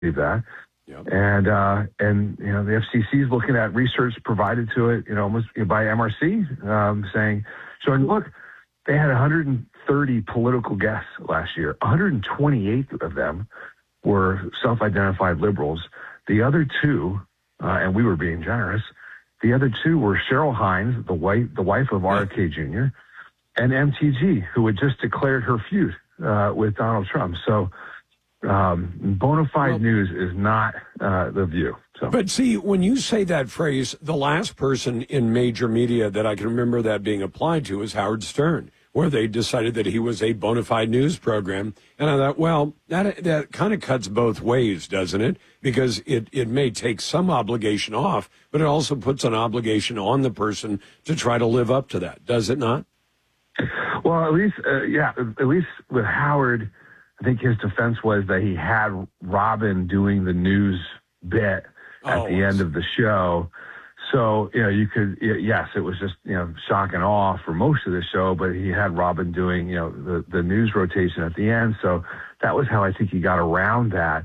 that. Yep. And the FCC is looking at research provided to it, almost by MRC, showing, look, they had 130 political guests last year. 128 of them were self-identified liberals. The other two, and we were being generous, the other two were Cheryl Hines, the wife of RFK Jr., and MTG, who had just declared her feud with Donald Trump. So bona fide news is not The View. So. But see, when you say that phrase, the last person in major media that I can remember that being applied to is Howard Stern, where they decided that he was a bona fide news program. And I thought, well, that kind of cuts both ways, doesn't it? Because it may take some obligation off, but it also puts an obligation on the person to try to live up to that, does it not? Well, at least with Howard, I think his defense was that he had Robin doing the news bit at the end of the show. So, you could, yes, it was just, shock and awe for most of the show, but he had Robin doing, the news rotation at the end. So that was how I think he got around that.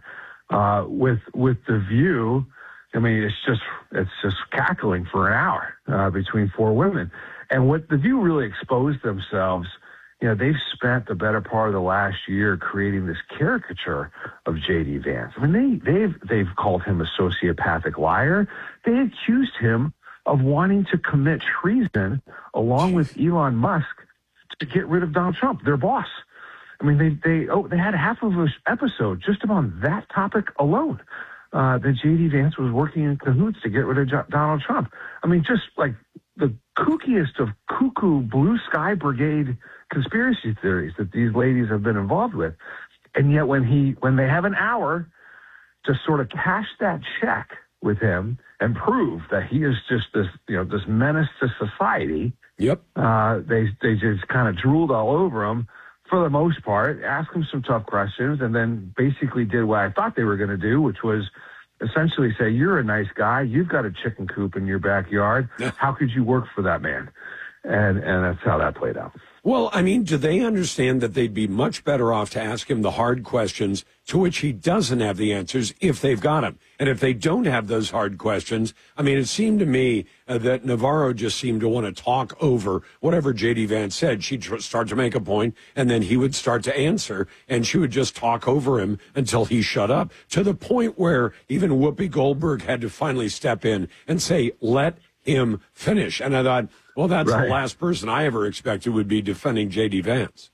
With The View, I mean, it's just cackling for an hour between four women. And what The View really exposed themselves, they've spent the better part of the last year creating this caricature of J.D. Vance. I mean, they've called him a sociopathic liar. They accused him of wanting to commit treason along with Elon Musk to get rid of Donald Trump, their boss. I mean, they had half of an episode just about that topic alone. That J.D. Vance was working in cahoots to get rid of Donald Trump. I mean, just like the kookiest of cuckoo blue sky brigade conspiracy theories that these ladies have been involved with. And yet when they have an hour to sort of cash that check with him and prove that he is just this menace to society. Yep. They just kind of drooled all over him for the most part, asked him some tough questions, and then basically did what I thought they were going to do, which was essentially say, you're a nice guy. You've got a chicken coop in your backyard. How could you work for that man? And that's how that played out. Well, I mean, do they understand that they'd be much better off to ask him the hard questions to which he doesn't have the answers if they've got them? And if they don't have those hard questions, I mean, it seemed to me that Navarro just seemed to want to talk over whatever J.D. Vance said. She'd start to make a point, and then he would start to answer, and she would just talk over him until he shut up, to the point where even Whoopi Goldberg had to finally step in and say, let him finish. And I thought, well, that's right. The last person I ever expected would be defending J.D. Vance.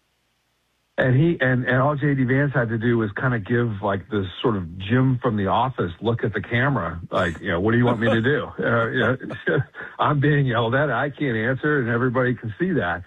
And all J.D. Vance had to do was kind of give like this sort of Jim from The Office look at the camera, like, what do you want me to do? I'm being yelled at. I can't answer, and everybody can see that.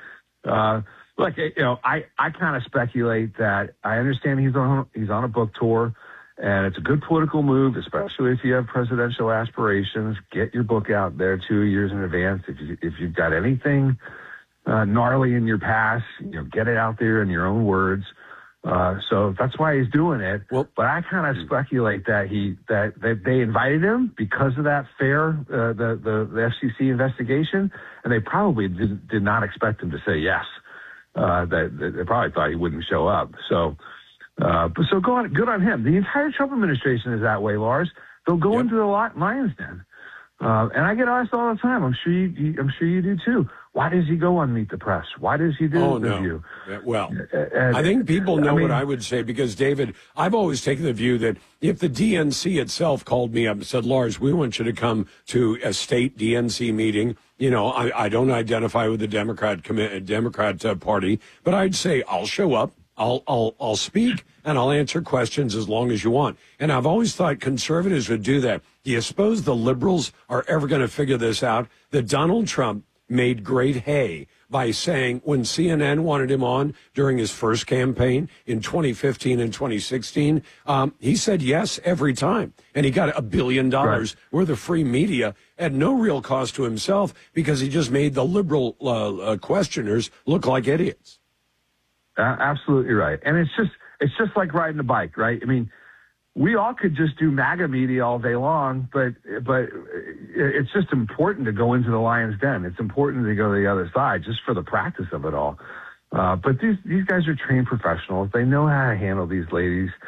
I kind of speculate that I understand he's on a book tour, and it's a good political move, especially if you have presidential aspirations. Get your book out there 2 years in advance. If you've got anything gnarly in your past, get it out there in your own words. So that's why he's doing it. Well, but I kind of speculate that they invited him because of that the FCC investigation, and they probably did not expect him to say yes. They probably thought he wouldn't show up. So good on him. The entire Trump administration is that way, Lars. They'll go into the lion's den. And I get asked all the time. I'm sure you do too. Why does he go on Meet the Press? Why does he do the View? Well, I think people know what I would say because, David, I've always taken the view that if the DNC itself called me up and said, Lars, we want you to come to a state DNC meeting. I don't identify with the Democrat Party, but I'd say I'll show up. I'll speak and I'll answer questions as long as you want. And I've always thought conservatives would do that. Do you suppose the liberals are ever going to figure this out? That Donald Trump made great hay by saying when CNN wanted him on during his first campaign in 2015 and 2016, he said yes every time. And he got $1 billion worth of free media at no real cost to himself because he just made the liberal questioners look like idiots. Absolutely right. And it's just like riding a bike, right? I mean, we all could just do MAGA media all day long, but it's just important to go into the lion's den. It's important to go to the other side just for the practice of it all. But these guys are trained professionals. They know how to handle these ladies.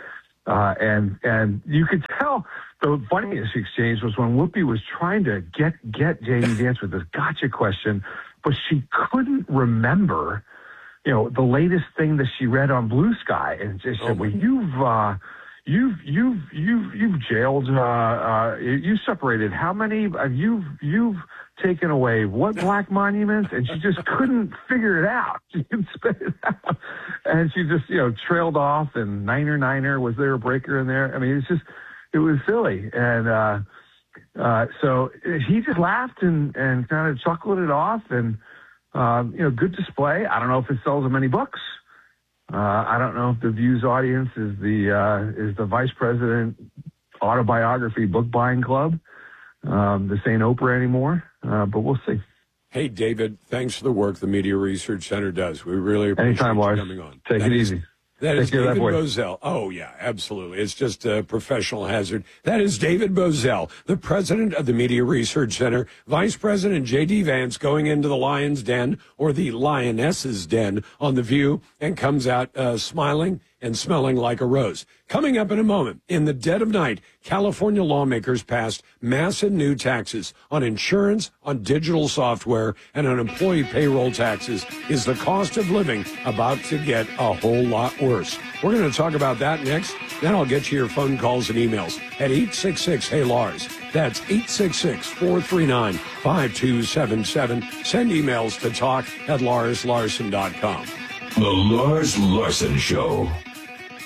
And you could tell the funniest exchange was when Whoopi was trying to get J.D. Vance with this gotcha question, but she couldn't remember, the latest thing that she read on Blue Sky, and she said, "Well, you've jailed, you separated how many? You've taken away what black monuments?" And she just couldn't figure it out. She couldn't spit it out, and she just trailed off. And Niner, was there a breaker in there? I mean, it was silly, and so he just laughed and kind of chuckled it off, and good display. I don't know if it sells him any books. I don't know if the Views audience is the Vice President Autobiography Book Buying Club. This ain't Oprah anymore, but we'll see. Hey, David, thanks for the work the Media Research Center does. We really appreciate you coming on. Take it easy. That is David Bozell. Oh, yeah, absolutely. It's just a professional hazard. That is David Bozell, the president of the Media Research Center, Vice President J.D. Vance, going into the lion's den or the lioness's den on The View, and comes out smiling and smelling like a rose. Coming up in a moment, in the dead of night, California lawmakers passed massive new taxes on insurance, on digital software, and on employee payroll taxes. Is the cost of living about to get a whole lot worse? We're going to talk about that next. Then I'll get you your phone calls and emails at 866-HEY-LARS. That's 866-439-5277. Send emails to talk@LarsLarson.com. The Lars Larson Show.